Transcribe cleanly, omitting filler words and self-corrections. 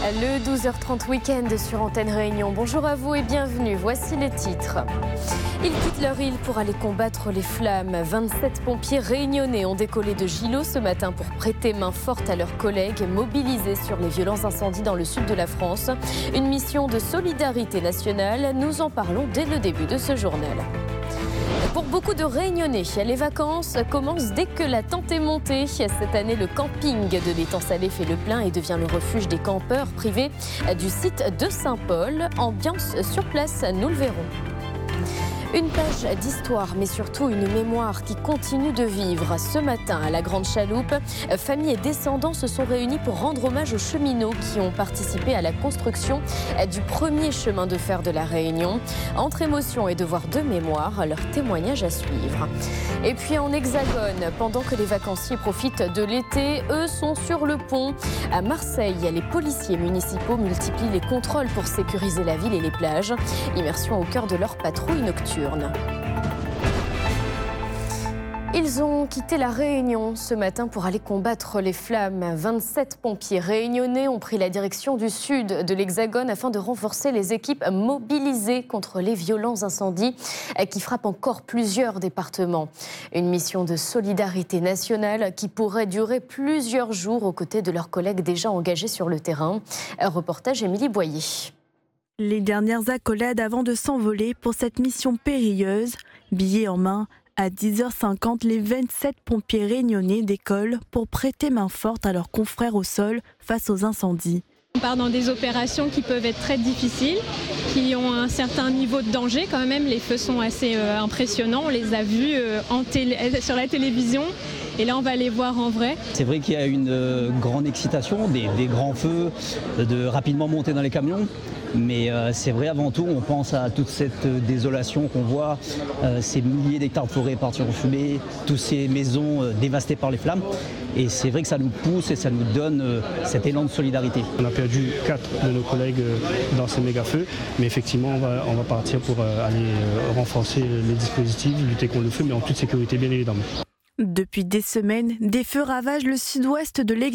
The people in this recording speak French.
Le 12h30 week-end sur Antenne Réunion. Bonjour à vous et bienvenue. Voici les titres. Ils quittent leur île pour aller combattre les flammes. 27 pompiers réunionnais ont décollé de Gillot ce matin pour prêter main forte à leurs collègues mobilisés sur les violents incendies dans le sud de la France. Une mission de solidarité nationale. Nous en parlons dès le début de ce journal. Pour beaucoup de Réunionnais, les vacances commencent dès que la tente est montée. Cette année, le camping de l'Étang Salé fait le plein et devient le refuge des campeurs privés du site de Saint-Paul. Ambiance sur place, nous le verrons. Une page d'histoire, mais surtout une mémoire qui continue de vivre. Ce matin, à la Grande Chaloupe, famille et descendants se sont réunis pour rendre hommage aux cheminots qui ont participé à la construction du premier chemin de fer de la Réunion. Entre émotion et devoir de mémoire, leur témoignage à suivre. Et puis en Hexagone, pendant que les vacanciers profitent de l'été, eux sont sur le pont. À Marseille, les policiers municipaux multiplient les contrôles pour sécuriser la ville et les plages. Immersion au cœur de leur patrouille nocturne. Ils ont quitté la Réunion ce matin pour aller combattre les flammes. 27 pompiers réunionnais ont pris la direction du sud de l'Hexagone afin de renforcer les équipes mobilisées contre les violents incendies qui frappent encore plusieurs départements. Une mission de solidarité nationale qui pourrait durer plusieurs jours aux côtés de leurs collègues déjà engagés sur le terrain. Un reportage Émilie Boyer. Les dernières accolades avant de s'envoler pour cette mission périlleuse. Billets en main, à 10h50, les 27 pompiers réunionnais décollent pour prêter main forte à leurs confrères au sol face aux incendies. On part dans des opérations qui peuvent être très difficiles, qui ont un certain niveau de danger quand même. Les feux sont assez impressionnants, on les a vus sur la télévision. Et là, on va les voir en vrai. C'est vrai qu'il y a une grande excitation, des grands feux, de rapidement monter dans les camions. Mais c'est vrai, avant tout, on pense à toute cette désolation qu'on voit, ces milliers d'hectares de forêt partis en fumée, toutes ces maisons dévastées par les flammes. Et c'est vrai que ça nous pousse et ça nous donne cet élan de solidarité. On a perdu 4 de nos collègues dans ces méga-feux, mais effectivement, on va partir pour aller renforcer les dispositifs, lutter contre le feu, mais en toute sécurité, bien évidemment. Depuis des semaines, des feux ravagent le sud-ouest de l'Hexagone.